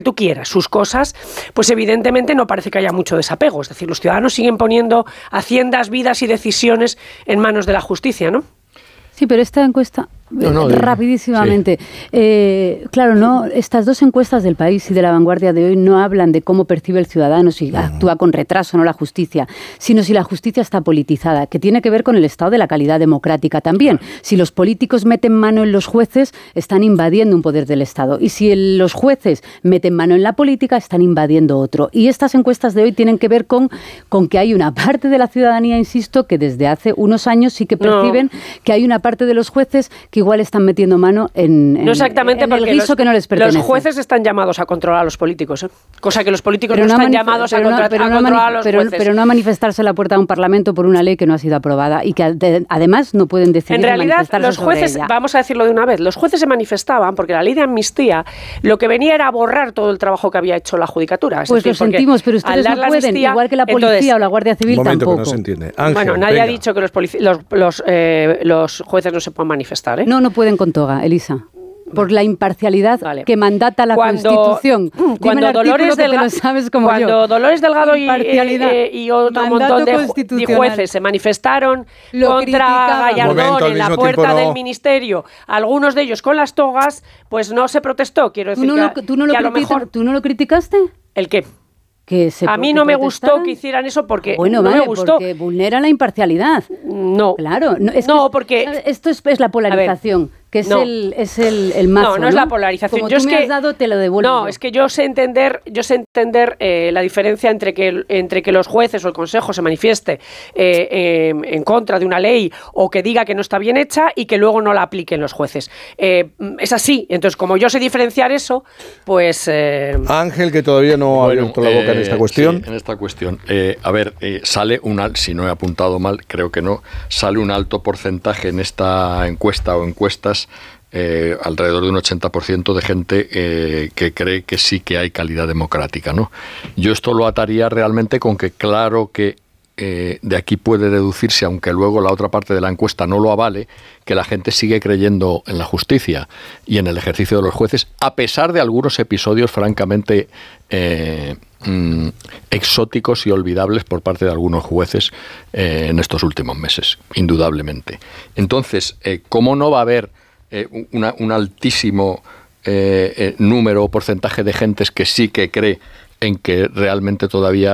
tú quieras, sus cosas, pues evidentemente no parece que haya mucho desapego. Es decir, los ciudadanos siguen poniendo haciendas, vidas y decisiones en manos de la justicia, ¿no? Sí, pero esta encuesta... rapidísimamente. Sí. Claro, no, estas dos encuestas del País y de La Vanguardia de hoy no hablan de cómo percibe el ciudadano, si actúa con retraso o no la justicia, sino si la justicia está politizada, que tiene que ver con el estado de la calidad democrática también. Si los políticos meten mano en los jueces, están invadiendo un poder del Estado. Y si los jueces meten mano en la política, están invadiendo otro. Y estas encuestas de hoy tienen que ver con que hay una parte de la ciudadanía, insisto, que desde hace unos años sí que perciben que hay una parte de los jueces que igual están metiendo mano en exactamente, en el guiso que no les pertenece. Los jueces están llamados a controlar a los políticos, cosa que los políticos no están llamados a controlar a los jueces. Pero no a manifestarse a la puerta de un parlamento por una ley que no ha sido aprobada y que además no pueden decidir manifestarse. En realidad, los jueces, vamos a decirlo de una vez, los jueces se manifestaban porque la ley de amnistía lo que venía era borrar todo el trabajo que había hecho la judicatura. Pues lo sentimos, pero ustedes no pueden, amnistía, igual que la policía o la Guardia Civil tampoco. Que no se entiende. Ángel, bueno, nadie ha dicho que los jueces no se puedan manifestar, ¿eh? No pueden con toga, Elisa. Por la imparcialidad que mandata la Constitución. Cuando Dolores Delgado y otro montón de jueces se manifestaron contra Gallardón en la puerta del ministerio, algunos de ellos con las togas, pues no se protestó. Quiero decir ¿Tú no lo criticaste? ¿El qué? A mí no me gustó que hicieran eso porque no me gustó. Porque vulnera la imparcialidad. No. Claro. Porque... Esto es la polarización. Que es el mazo, no es la polarización. Como tú me has dado, te lo devuelvo. No, es que yo sé entender la diferencia entre que los jueces o el Consejo se manifieste en contra de una ley o que diga que no está bien hecha y que luego no la apliquen los jueces. Es así. Entonces, como yo sé diferenciar eso, pues... Ángel, que todavía no ha abierto la boca en esta cuestión. Sí, en esta cuestión. Sale si no he apuntado mal, creo que no, sale un alto porcentaje en esta encuesta o encuestas, alrededor de un 80% de gente que cree que sí que hay calidad democrática, ¿no? Yo esto lo ataría realmente con que claro que de aquí puede deducirse, aunque luego la otra parte de la encuesta no lo avale, que la gente sigue creyendo en la justicia y en el ejercicio de los jueces, a pesar de algunos episodios francamente exóticos y olvidables por parte de algunos jueces en estos últimos meses, indudablemente. Entonces, ¿cómo no va a haber un altísimo número o porcentaje de gentes que sí que cree en que realmente todavía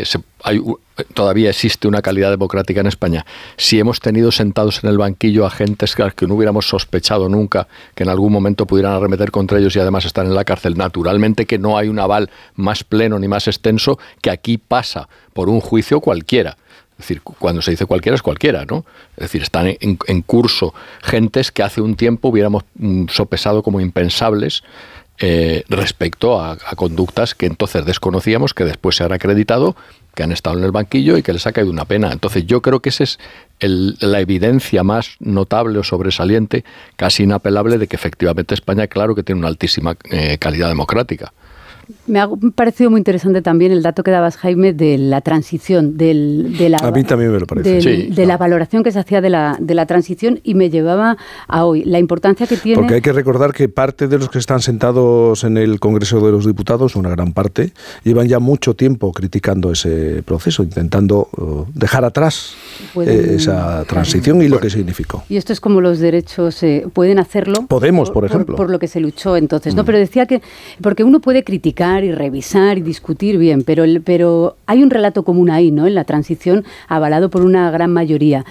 existe una calidad democrática en España? Si hemos tenido sentados en el banquillo a gentes que no hubiéramos sospechado nunca que en algún momento pudieran arremeter contra ellos y además están en la cárcel, naturalmente que no hay un aval más pleno ni más extenso que aquí pasa por un juicio cualquiera. Es decir, cuando se dice cualquiera es cualquiera, ¿no? Es decir, están en curso gentes que hace un tiempo hubiéramos sopesado como impensables respecto a conductas que entonces desconocíamos, que después se han acreditado, que han estado en el banquillo y que les ha caído una pena. Entonces yo creo que esa es la evidencia más notable o sobresaliente, casi inapelable, de que efectivamente España, claro que tiene una altísima calidad democrática. Me ha parecido muy interesante también el dato que dabas, Jaime, de la transición, a mí también me lo parece. De la valoración que se hacía de la transición, y me llevaba a hoy la importancia que tiene. Porque hay que recordar que parte de los que están sentados en el Congreso de los Diputados, una gran parte, llevan ya mucho tiempo criticando ese proceso, intentando dejar atrás esa transición y lo que significó. Y esto es como los derechos, pueden hacerlo. Podemos, por ejemplo. Por lo que se luchó entonces, ¿no? Pero decía que, porque uno puede criticar y revisar y discutir bien, pero hay un relato común ahí, ¿no? En la transición, avalado por una gran mayoría.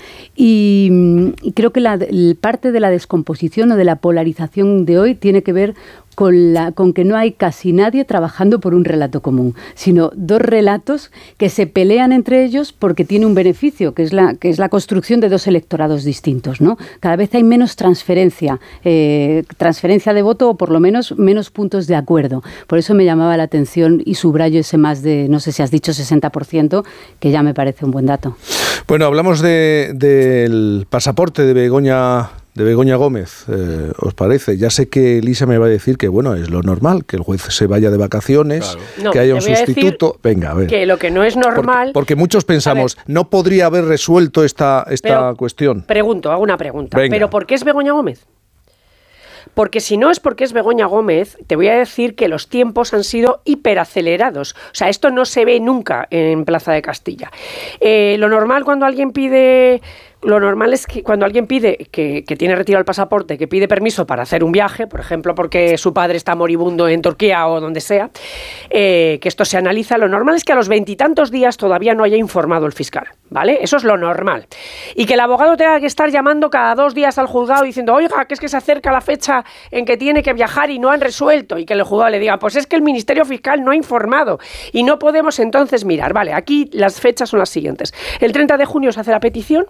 Y creo que parte de la descomposición o de la polarización de hoy tiene que ver con que no hay casi nadie trabajando por un relato común, sino dos relatos que se pelean entre ellos porque tiene un beneficio, que es la construcción de dos electorados distintos, ¿no? Cada vez hay menos transferencia de voto, o por lo menos puntos de acuerdo. Por eso me llamaba la atención y subrayo ese más de, no sé si has dicho 60%, que ya me parece un buen dato. Bueno, hablamos del pasaporte de Begoña Gómez, ¿os parece? Ya sé que Elisa me va a decir que, bueno, es lo normal, que el juez se vaya de vacaciones, claro, que haya un sustituto. Venga, a ver. Que lo que no es normal... Porque muchos pensamos, ¿no podría haber resuelto esta cuestión? Hago una pregunta. Venga. ¿Pero por qué es Begoña Gómez? porque si no es porque es Begoña Gómez, te voy a decir que los tiempos han sido hiperacelerados. O sea, esto no se ve nunca en Plaza de Castilla. Lo normal es que cuando alguien pide que tiene retirado el pasaporte, que pide permiso para hacer un viaje, por ejemplo, porque su padre está moribundo en Turquía o donde sea, que esto se analiza, lo normal es que a los 20 y tantos días todavía no haya informado el fiscal, ¿vale? Eso es lo normal. Y que el abogado tenga que estar llamando cada 2 días al juzgado diciendo, oiga, que es que se acerca la fecha en que tiene que viajar y no han resuelto, y que el juzgado le diga, pues es que el Ministerio Fiscal no ha informado y no podemos entonces mirar. Vale, aquí las fechas son las siguientes. El 30 de junio se hace la petición.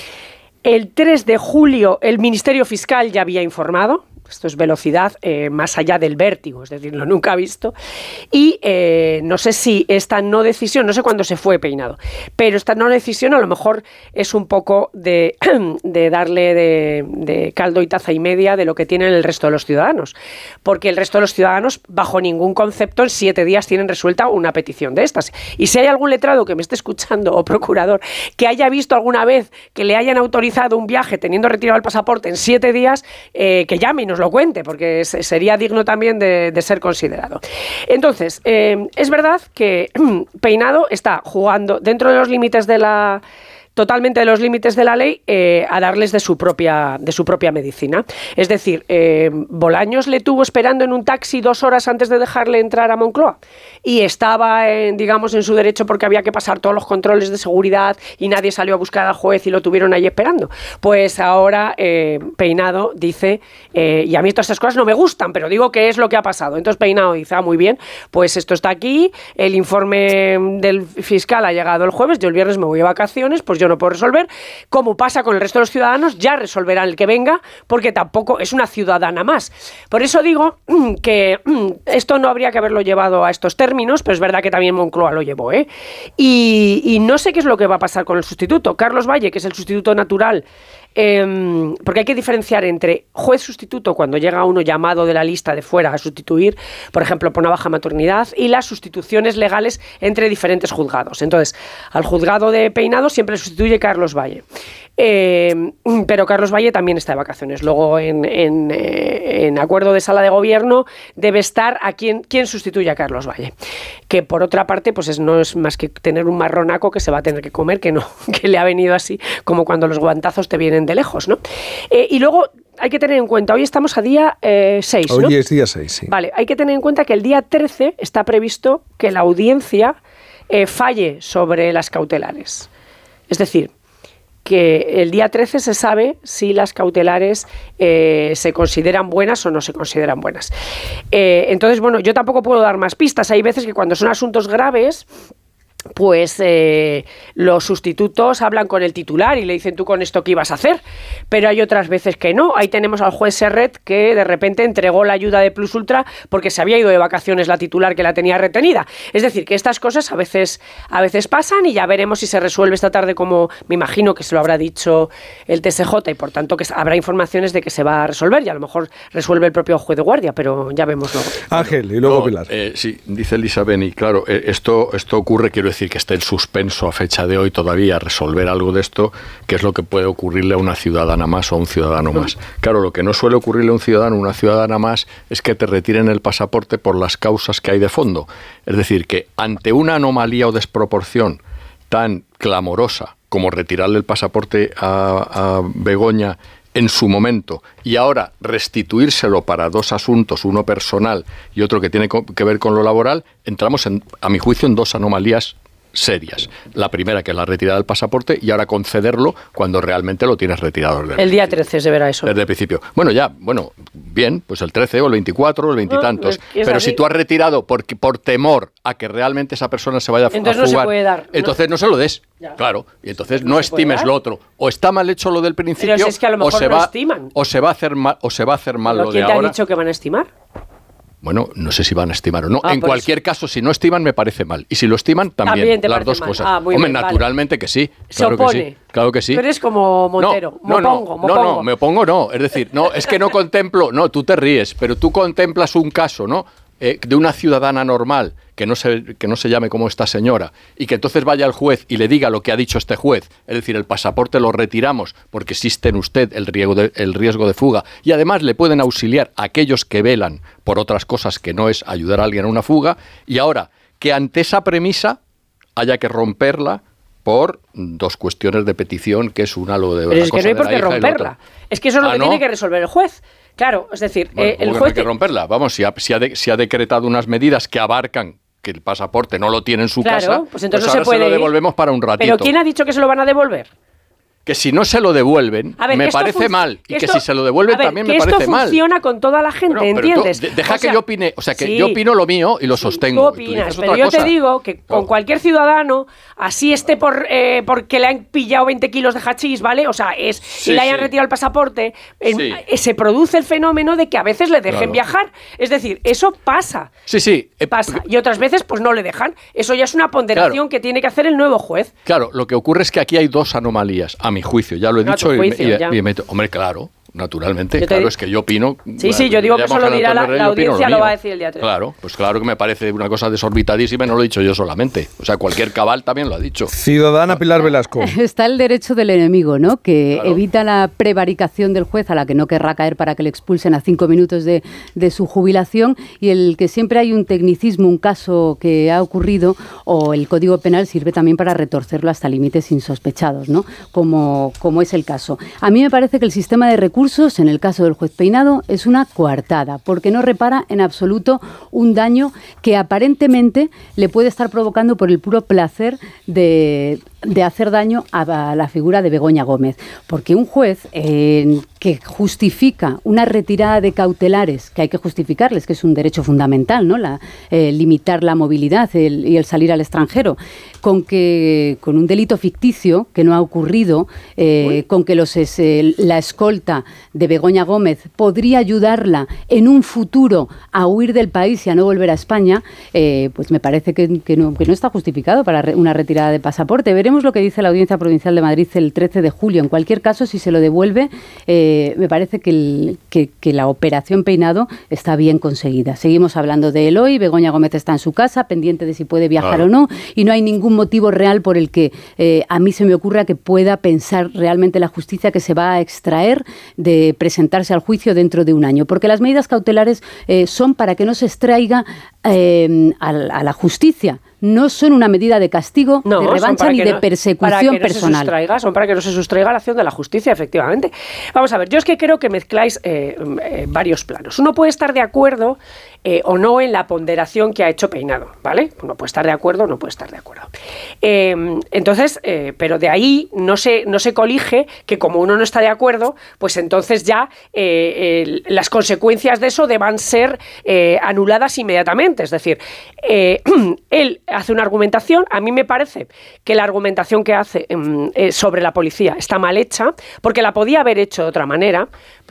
El 3 de julio el Ministerio Fiscal ya había informado. Esto es velocidad más allá del vértigo, es decir, lo nunca visto. Y no sé si esta no decisión, no sé cuándo se fue Peinado, pero esta no decisión a lo mejor es un poco de darle de caldo y taza y media de lo que tienen el resto de los ciudadanos. Porque el resto de los ciudadanos, bajo ningún concepto, en 7 días tienen resuelta una petición de estas. Y si hay algún letrado que me esté escuchando o procurador que haya visto alguna vez que le hayan autorizado un viaje teniendo retirado el pasaporte en 7 días, que llame y nos lo cuente, porque sería digno también de ser considerado. Entonces, es verdad que Peinado está jugando dentro de los límites totalmente de los límites de la ley, a darles de su propia medicina. Es decir, Bolaños le tuvo esperando en un taxi 2 horas antes de dejarle entrar a Moncloa y estaba, digamos, en su derecho porque había que pasar todos los controles de seguridad y nadie salió a buscar al juez y lo tuvieron ahí esperando. Pues ahora Peinado dice, y a mí todas estas cosas no me gustan, pero digo que es lo que ha pasado. Entonces Peinado dice, muy bien, pues esto está aquí, el informe del fiscal ha llegado el jueves, yo el viernes me voy de vacaciones, pues yo no puedo resolver. Como pasa con el resto de los ciudadanos, ya resolverán el que venga, porque tampoco es una ciudadana más. Por eso digo que esto no habría que haberlo llevado a estos términos, pero es verdad que también Moncloa lo llevó, ¿eh? Y no sé qué es lo que va a pasar con el sustituto. Carlos Valle, que es el sustituto natural, porque hay que diferenciar entre juez sustituto cuando llega uno llamado de la lista de fuera a sustituir, por ejemplo, por una baja maternidad, y las sustituciones legales entre diferentes juzgados. Entonces, al juzgado de Peinado siempre sustituye Carlos Valle. Pero Carlos Valle también está de vacaciones. Luego, en acuerdo de sala de gobierno, debe estar a quien sustituye a Carlos Valle. Que por otra parte, pues no es más que tener un marronaco que se va a tener que comer, que le ha venido así, como cuando los guantazos te vienen de lejos, ¿no? Y luego hay que tener en cuenta, hoy estamos a día 6, ¿no? Hoy es día 6, sí. Vale, hay que tener en cuenta que el día 13 está previsto que la audiencia falle sobre las cautelares. Es decir, que el día 13 se sabe si las cautelares se consideran buenas o no se consideran buenas. Entonces, bueno, yo tampoco puedo dar más pistas. Hay veces que cuando son asuntos graves, pues los sustitutos hablan con el titular y le dicen, tú con esto qué ibas a hacer, pero hay otras veces que no. Ahí tenemos al juez Serret que de repente entregó la ayuda de Plus Ultra porque se había ido de vacaciones la titular que la tenía retenida. Es decir, que estas cosas a veces pasan y ya veremos si se resuelve esta tarde, como me imagino que se lo habrá dicho el TSJ, y por tanto que habrá informaciones de que se va a resolver, y a lo mejor resuelve el propio juez de guardia, pero ya vemos luego. Ángel, y luego Pilar. Sí, dice Elisa Beni, claro, esto ocurre, quiero decir, que esté en suspenso a fecha de hoy todavía resolver algo de esto, que es lo que puede ocurrirle a una ciudadana más o a un ciudadano más. Claro, lo que no suele ocurrirle a un ciudadano o una ciudadana más es que te retiren el pasaporte por las causas que hay de fondo. Es decir, que ante una anomalía o desproporción tan clamorosa como retirarle el pasaporte a Begoña en su momento, y ahora restituírselo para 2 asuntos, uno personal y otro que tiene que ver con lo laboral, entramos, a mi juicio, en 2 anomalías serias. La primera, que es la retirada del pasaporte, y ahora concederlo cuando realmente lo tienes retirado. El día 13 se verá eso. Desde el principio. Bueno, bien, pues el 13 o el 24 o el 20 y tantos. Pero si tú has retirado por temor a que realmente esa persona se vaya a fugar, no se puede dar. Entonces no se lo des. Ya. Claro, y entonces no estimes lo otro. O está mal hecho lo del principio, pero si es que a lo mejor no estiman. O se va a hacer mal lo de ahora. ¿Quién te ha dicho que van a estimar? Bueno, no sé si van a estimar o no. En cualquier caso, si no estiman, me parece mal. Y si lo estiman, también. Las dos cosas. Hombre, bien, naturalmente que sí. Claro que sí. Claro que sí. Tú eres como Montero. No, me opongo no. Es decir, no, es que no contemplo. No, tú te ríes, pero tú contemplas un caso, ¿no? de una ciudadana normal, que no se llame como esta señora, y que entonces vaya al juez y le diga lo que ha dicho este juez, es decir, el pasaporte lo retiramos porque existe en usted el riesgo de fuga, y además le pueden auxiliar a aquellos que velan por otras cosas que no es ayudar a alguien a una fuga, y ahora que ante esa premisa haya que romperla por dos cuestiones de petición, que es una lo de pero la es cosa que no hay de por la qué hija romperla. Es que eso es lo que tiene que resolver el juez. Claro, es decir, bueno, el juez... No hay que romperla. Vamos, si ha decretado unas medidas que abarcan que el pasaporte no lo tiene en su casa, pues entonces ahora se lo devolvemos para un ratito. ¿Pero quién ha dicho que se lo van a devolver? Que si no se lo devuelven, me parece mal. Y que si se lo devuelven también me parece mal. Esto funciona con toda la gente, bueno, ¿entiendes? Deja que yo opine, o sea, que yo opino lo mío y lo sostengo. Tú opinas, pero yo te digo que con cualquier ciudadano, así esté porque le han pillado 20 kilos de hachís, ¿vale? O sea, y le hayan retirado el pasaporte, se produce el fenómeno de que a veces le dejen viajar. Es decir, eso pasa. Sí. Pasa. Y otras veces, pues no le dejan. Eso ya es una ponderación que tiene que hacer el nuevo juez. Claro, lo que ocurre es que aquí hay dos anomalías. A mi juicio, ya lo he dicho, y meto, hombre, claro, naturalmente, es que yo opino... Sí, yo digo que eso lo dirá la audiencia, lo va a decir el día 3. Claro, pues claro que me parece una cosa desorbitadísima y no lo he dicho yo solamente. O sea, cualquier cabal también lo ha dicho. Ciudadana Pilar Velasco. Está el derecho del enemigo, ¿no? Que evita la prevaricación del juez, a la que no querrá caer para que le expulsen a 5 minutos de su jubilación, y el que siempre hay un tecnicismo, un caso que ha ocurrido, o el Código Penal sirve también para retorcerlo hasta límites insospechados, ¿no? Como es el caso. A mí me parece que el sistema de recursos, en el caso del juez Peinado, es una coartada, porque no repara en absoluto un daño que aparentemente le puede estar provocando por el puro placer de hacer daño a la figura de Begoña Gómez. Porque un juez que justifica una retirada de cautelares, que hay que justificarles, que es un derecho fundamental, ¿no? Limitar la movilidad y el salir al extranjero, con un delito ficticio que no ha ocurrido, con que la escolta de Begoña Gómez podría ayudarla en un futuro a huir del país y a no volver a España, pues me parece que no está justificado para una retirada de pasaporte. Veremos lo que dice la Audiencia Provincial de Madrid el 13 de julio. En cualquier caso, si se lo devuelve, me parece que la operación Peinado está bien conseguida. Seguimos hablando de él hoy. Begoña Gómez está en su casa, pendiente de si puede viajar o no, y no hay ningún motivo real por el que a mí se me ocurra que pueda pensar realmente la justicia que se va a extraer de presentarse al juicio dentro de un año. Porque las medidas cautelares son para que no se extraiga a la justicia. No son una medida de castigo, de revancha ni de persecución personal. Son para que no se sustraiga la acción de la justicia, efectivamente. Vamos a ver, yo es que creo que mezcláis varios planos. Uno puede estar de acuerdo o no en la ponderación que ha hecho Peinado, ¿vale? Uno puede estar de acuerdo o no puede estar de acuerdo. Entonces, pero de ahí no se colige que como uno no está de acuerdo, pues entonces ya las consecuencias de eso deban ser anuladas inmediatamente. Es decir, él hace una argumentación, a mí me parece que la argumentación que hace sobre la policía está mal hecha, porque la podía haber hecho de otra manera,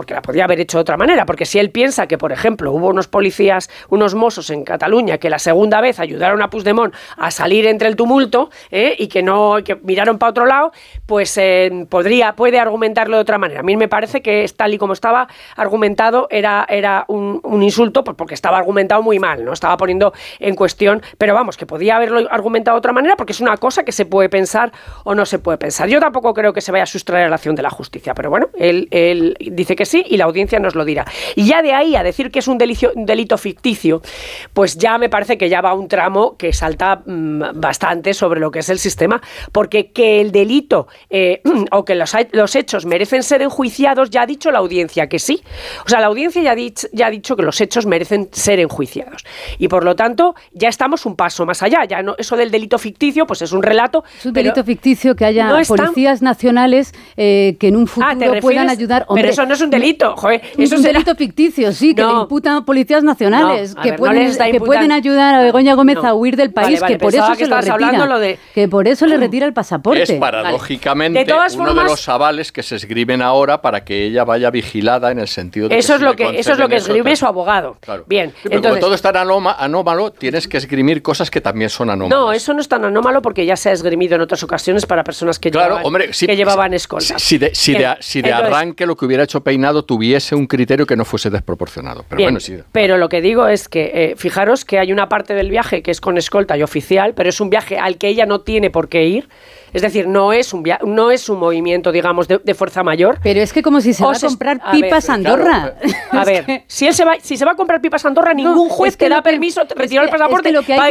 porque si él piensa que, por ejemplo, hubo unos policías, unos mossos en Cataluña que la segunda vez ayudaron a Puigdemont a salir entre el tumulto y que miraron para otro lado, pues puede argumentarlo de otra manera. A mí me parece que tal y como estaba argumentado era un insulto, pues porque estaba argumentado muy mal, no estaba poniendo en cuestión, pero vamos, que podía haberlo argumentado de otra manera, porque es una cosa que se puede pensar o no se puede pensar. Yo tampoco creo que se vaya a sustraer a la acción de la justicia, pero bueno, él dice que sí y la audiencia nos lo dirá. Y ya de ahí a decir que es un delito ficticio, pues ya me parece que ya va un tramo que salta bastante sobre lo que es el sistema, porque que el delito o que los hechos merecen ser enjuiciados, ya ha dicho la audiencia que sí. O sea, la audiencia ya ha dicho que los hechos merecen ser enjuiciados. Y por lo tanto, ya estamos un paso más allá. Ya no, eso del delito ficticio, pues es un relato. Es un delito ficticio que haya policías nacionales que en un futuro puedan ayudar. Hombre, pero eso no es un delito, joder. Eso es un delito ficticio, sí, que le imputan a policías nacionales que pueden ayudar a Begoña Gómez a huir del país, que por eso se lo retira. Que por eso le retira el pasaporte. Es paradójicamente uno de los avales que se escriben ahora para que ella vaya vigilada en el sentido de eso es lo que escribe su abogado. Claro. Bien, sí, entonces todo está en anómalo, tienes que esgrimir cosas que también son anómalas. No, eso no es tan anómalo porque ya se ha esgrimido en otras ocasiones para personas que llevaban escolta. Si de arranque lo que hubiera hecho Peinado tuviese un criterio que no fuese desproporcionado. Pero bien, bueno, sí. Pero lo que digo es que, fijaros que hay una parte del viaje que es con escolta y oficial, pero es un viaje al que ella no tiene por qué ir. Es decir, no es un movimiento, digamos, de fuerza mayor. Pero es que como si se va a comprar pipas a Andorra. Claro, a ver, si se va a comprar pipas a Andorra, ningún juez te da permiso, te retira el pasaporte para